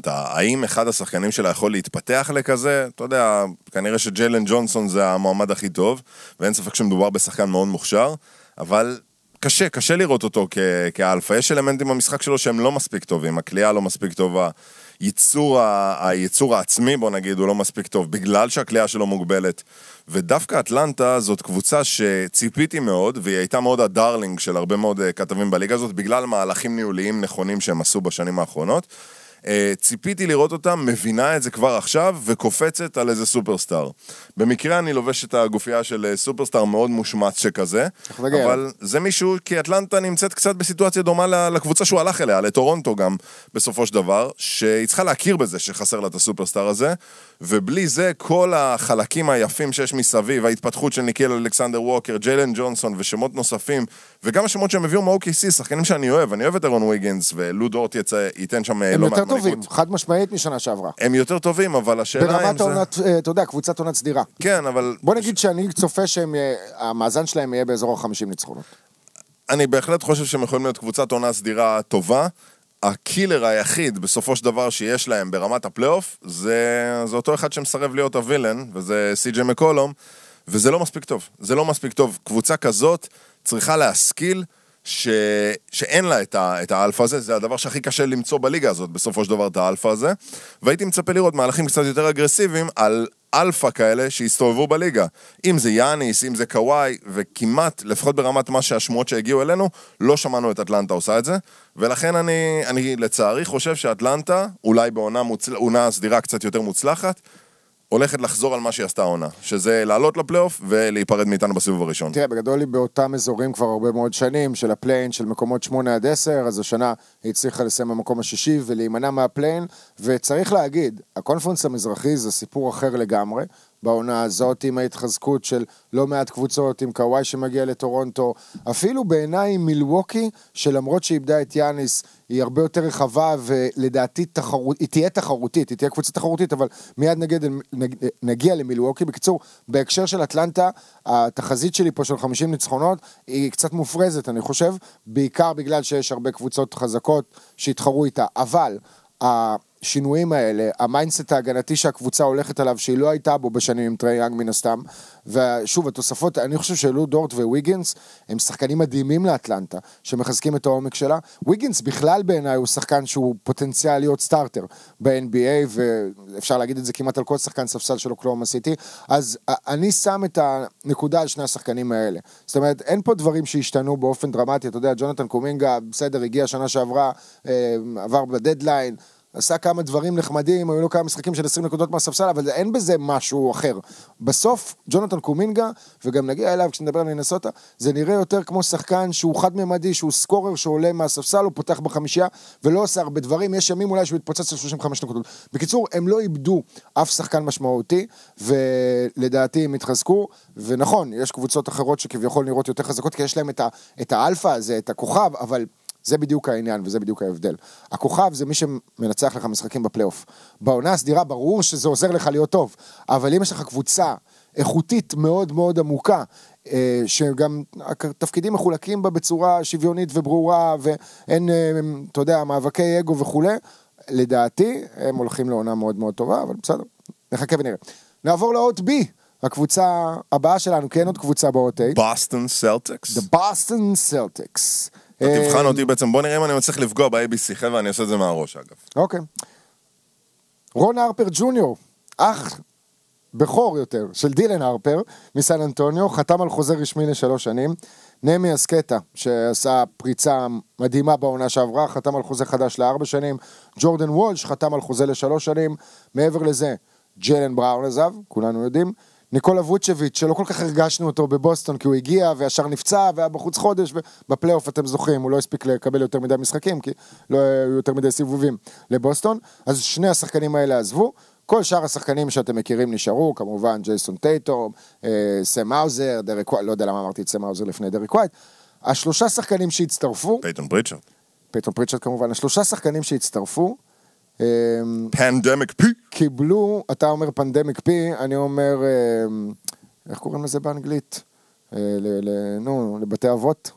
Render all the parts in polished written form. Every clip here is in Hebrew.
אטלנטה. האם אחד השחקנים שלה יכול להתפתח לכזה? אתה יודע, כנראה שג'יילן ג'ונסון זה המועמד הכי טוב, ואין ספק שמדובר בשחקן מאוד מוכשר, אבל קשה לראות אותו כאלפא. יש אלמנטים במשחק שלו שהם לא מספיק טובים, הקליעה לא מספיק טובה, הייצור העצמי, בוא נגיד, הוא לא מספיק טוב, בגלל שהקליעה שלו מוגבלת. ודווקא אטלנטה זאת קבוצה שציפיתי מאוד, והיא הייתה מאוד הדרלינג של הרבה מאוד כתבים בליגה הזאת, בגלל מהלכים ניהוליים נכונים שהם עשו בשנים האחרונות. ציפיתי לראות אותה, מבינה את זה כבר עכשיו, וקופצת על איזה סופרסטאר. במקרה אני לובש את הגופייה של סופרסטאר מאוד מושמץ שכזה, אבל זה מישהו, כי אטלנטה נמצאת קצת בסיטואציה דומה לקבוצה שהוא הלך אליה, לטורונטו גם, בסופו של דבר, שהיא צריכה להכיר בזה שחסר לה את הסופרסטאר הזה, ובלי זה כל החלקים היפים שיש מסביב, ההתפתחות של ניקיל אלכסנדר ווקר, ג'יילן ג'ונסון ושמות נוספים, וגם השמות שהם הביאו מ-OKC, שחקנים שאני אוהב, אני אוהב את אירון ויגינס, ולו דורט ייתן שם לא מעט טובים, חד משמעית משנה שעברה. הם יותר טובים, אבל השאלה ברמת העונת, אתה יודע, קבוצת עונת סדירה. כן, אבל בוא נגיד שאני צופה שהמאזן שלהם יהיה באזור ה-50 ניצחונות. אני בהחלט חושב שהם יכולים להיות קבוצת עונה סדירה טובה. הקילר היחיד בסופו של דבר שיש להם ברמת הפלייאוף, זה אותו אחד שמסרב להיות הווילן, וזה סי.ג'יי מקולום, וזה לא מספיק טוב. זה לא מספיק טוב. קבוצה כזאת צריכה להשכיל שאין לה את האלפא הזה, זה הדבר שהכי קשה למצוא בליגה הזאת, בסופו של דבר את האלפא הזה, והייתי מצפה לראות מהלכים קצת יותר אגרסיביים על אלפא כאלה שהסתובבו בליגה, אם זה יאניס, אם זה קוואי, וכמעט, לפחות ברמת מה שהשמועות שהגיעו אלינו, לא שמענו את אטלנטה עושה את זה, ולכן אני לצערי חושב שאטלנטה, אולי בעונה סדירה קצת יותר מוצלחת, הולכת לחזור על מה שהיא עשתה העונה, שזה לעלות לפלייאוף ולהיפרד מאיתנו בסיבוב הראשון. תראה, בגדול היא באותם אזורים כבר הרבה מאוד שנים, של הפליין, של מקומות 8-10, אז השנה היא הצליחה לסיים במקום השישי ולהימנע מהפליין, וצריך להגיד, הקונפרנס המזרחי זה סיפור אחר לגמרי, בעונה הזאת עם ההתחזקות של לא מעט קבוצות, עם קוואי שמגיע לטורונטו, אפילו בעיניי עם מילווקי, שלמרות שאיבדה את יאניס, היא הרבה יותר רחבה, ולדעתי היא תהיה תחרותית, היא תהיה קבוצה תחרותית, אבל מיד נגיע למילווקי. בקיצור, בהקשר של אטלנטה, התחזית שלי פה של 50 ניצחונות, היא קצת מופרזת, אני חושב, בעיקר בגלל שיש הרבה קבוצות חזקות שהתחרו איתה, אבל השינויים האלה, המיינדסט ההגנתי שהקבוצה הולכת עליו, שהיא לא הייתה בו בשנים עם טרי יאנג מן הסתם, ושוב, התוספות, אני חושב שלו דורט וויגינס, הם שחקנים מדהימים לאטלנטה, שמחזקים את העומק שלה. ויגינס בכלל בעיניי הוא שחקן שהוא פוטנציאל להיות סטארטר ב-NBA, ואפשר להגיד את זה כמעט על כל שחקן ספסל שלו קלאומה סיטי, אז אני שם את הנקודה על שני השחקנים האלה. זאת אומרת, אין פה דברים שהשתנו באופן דרמטי, אתה יודע, ג'ונתן קומינגה, בסדר, הגיע שנה שעברה, עבר בדדליין, עשה כמה דברים נחמדים, היו לו כמה משחקים של 20 נקודות מהספסל, אבל אין בזה משהו אחר. בסוף, ג'ונתן קומינגה, וגם נגיע אליו כשנדבר על מינסוטה, זה נראה יותר כמו שחקן שהוא חד-ממדי, שהוא סקורר שעולה מהספסל, הוא פותח בחמישייה, ולא עושה הרבה דברים, יש ימים אולי שהוא יתפוצץ על 35 נקודות. בקיצור, הם לא איבדו אף שחקן משמעותי, ולדעתי הם התחזקו, ונכון, יש קבוצות אחרות שכביכול נראות יותר חזקות, כי יש להם את האלפא הזה, את הכוכב, אבל זה בדיוק העניין, וזה בדיוק ההבדל. הכוכב זה מי שמנצח לך משחקים בפלייאוף. בעונה הסדירה ברור שזה עוזר לך להיות טוב, אבל אם יש לך קבוצה איכותית מאוד מאוד עמוקה, שגם התפקידים מחולקים בה בצורה שוויונית וברורה, ואין, אתה יודע, מאבקי אגו וכו', לדעתי, הם הולכים לעונה מאוד מאוד טובה, אבל בסדר, נחכה ונראה. נעבור לאות B, הקבוצה הבאה שלנו, כי אין עוד קבוצה באות A. בוסטון סלטיקס. The Boston Celtics. תבחן אותי בעצם, בוא נראה אם אני מצליח לפגוע ב-ABC, חבר'ה, אני עושה את זה מהראש, אגב. אוקיי. רון הרפר ג'וניור, אח בכור יותר, של דילן הרפר, מסן אנטוניו, חתם על חוזה רשמי ל3 שנים, נמי אסקטה, שעשה פריצה מדהימה בעונה שעברה, חתם על חוזה חדש ל4 שנים, ג'ורדן וולש, חתם על חוזה ל3 שנים, מעבר לזה, ג'יילן בראון עזב, כולנו יודעים, ניקולה ווצ'ביץ', שלא כל כך הרגשנו אותו בבוסטון, כי הוא הגיע וישר נפצע, והיה בחוץ חודש, ובפלייאוף אתם זוכרים, הוא לא הספיק לקבל יותר מדי משחקים, כי לא היו יותר מדי סיבובים לבוסטון, אז שני השחקנים האלה עזבו, כל שאר השחקנים שאתם מכירים נשארו, כמובן ג'ייסון טייטום, סם האוזר, דריק ווייט, לא יודע למה אמרתי את סם האוזר לפני דריק ווייט, השלושה שחקנים שהצטרפו, פייטון פריצ'רד כמובן, השלושה שחקנים שהצטרפו, פנדמיק פי קיבלו, אתה אומר פנדמיק פי, אני אומר, איך קוראים לזה באנגלית? לבתי אבות.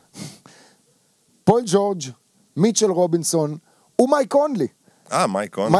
פול ג'ורג', מיטשל רובינסון ומייק קונלי. מייק קונלי.